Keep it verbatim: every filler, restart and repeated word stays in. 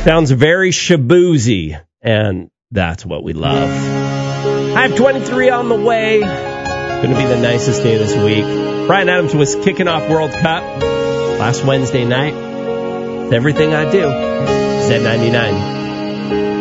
Sounds very shaboozy, and that's what we love. I have twenty-three on the way. Going to be the nicest day this week. Bryan Adams was kicking off World Cup last Wednesday night. It's everything I do. Z ninety-nine.